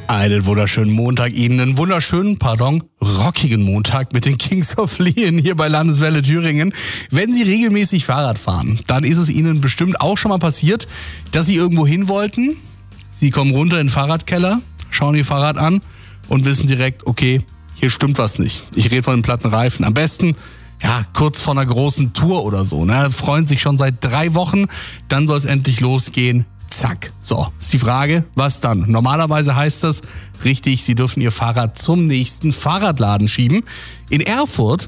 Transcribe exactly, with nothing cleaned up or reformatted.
Einen wunderschönen Montag Ihnen, einen wunderschönen, pardon, rockigen Montag mit den Kings of Leon hier bei Landeswelle Thüringen. Wenn Sie regelmäßig Fahrrad fahren, dann ist es Ihnen bestimmt auch schon mal passiert, dass Sie irgendwo hin wollten. Sie kommen runter in den Fahrradkeller, schauen Ihr Fahrrad an und wissen direkt, okay, hier stimmt was nicht. Ich rede von den platten Reifen. Am besten, ja, kurz vor einer großen Tour oder so. Ne? Freuen sich schon seit drei Wochen, dann soll es endlich losgehen. Zack. So, ist die Frage, was dann? Normalerweise heißt das, richtig, Sie dürfen Ihr Fahrrad zum nächsten Fahrradladen schieben. In Erfurt